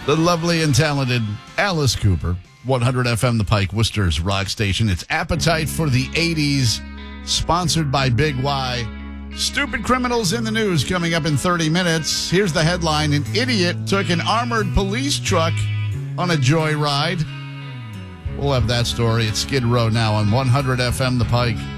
The lovely and talented Alice Cooper, 100 FM The Pike, Worcester's rock station. It's Appetite for the 80s, sponsored by Big Y. Stupid criminals in the news coming up in 30 minutes. Here's the headline. An idiot took an armored police truck on a joyride. We'll have that story at Skid Row now on 100 FM The Pike.